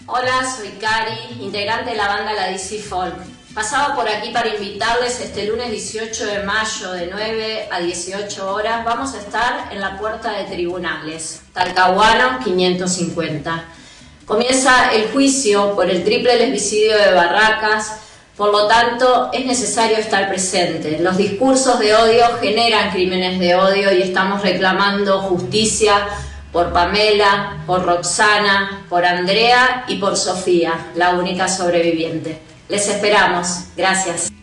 Hola, soy Cari, integrante de la banda La DC Folk. Pasaba por aquí para invitarles este lunes 18 de mayo de 9 a 18 horas. Vamos a estar en la Puerta de Tribunales, Talcahuano 550. Comienza el juicio por el triple lesbicidio de Barracas, por lo tanto es necesario estar presente. Los discursos de odio generan crímenes de odio y estamos reclamando justicia por Pamela, por Roxana, por Andrea y por Sofía, la única sobreviviente. Les esperamos. Gracias.